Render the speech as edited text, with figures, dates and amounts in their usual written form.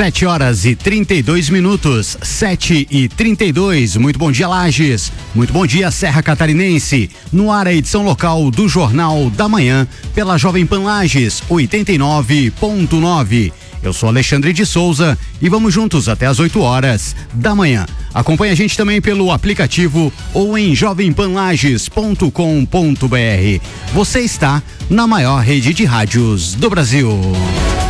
7h32, 7h32. Muito bom dia, Lages. Muito bom dia, Serra Catarinense. No ar, a edição local do Jornal da Manhã, pela Jovem Pan Lages, 89.9. Eu sou Alexandre de Souza e vamos juntos até as 8h da manhã. Acompanhe a gente também pelo aplicativo ou em jovempanlages.com.br. Você está na maior rede de rádios do Brasil.